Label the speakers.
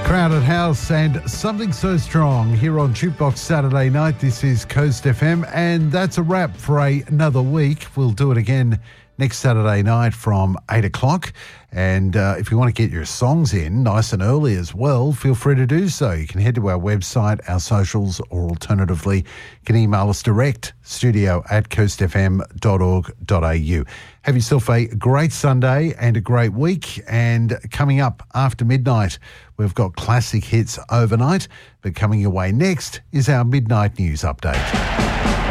Speaker 1: Crowded House and Something So Strong here on Jukebox Saturday night. This is Coast FM, and that's a wrap for another week. We'll do it again next Saturday night from 8 o'clock. And if you want to get your songs in nice and early as well, feel free to do so. You can head to our website, our socials, or alternatively, you can email us direct, studio@coastfm.org.au. Have yourself a great Sunday and a great week. And coming up after midnight, we've got classic hits overnight. But coming your way next is our midnight news update.